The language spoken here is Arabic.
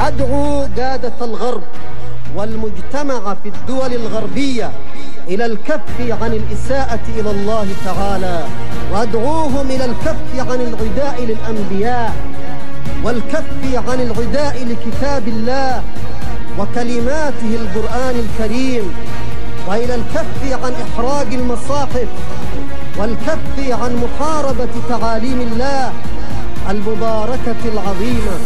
أدعو قادة الغرب والمجتمع في الدول الغربية إلى الكف عن الإساءة إلى الله تعالى، وأدعوهم إلى الكف عن العداء للأنبياء والكف عن العداء لكتاب الله وكلماته القرآن الكريم، وإلى الكف عن إحراق المصاحف والكف عن محاربة تعاليم الله المباركة العظيمة.